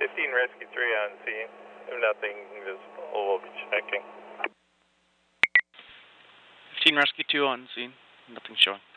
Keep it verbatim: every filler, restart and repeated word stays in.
fifteen Rescue three on scene. If nothing visible, we'll be checking. fifteen Rescue two on scene. Nothing showing.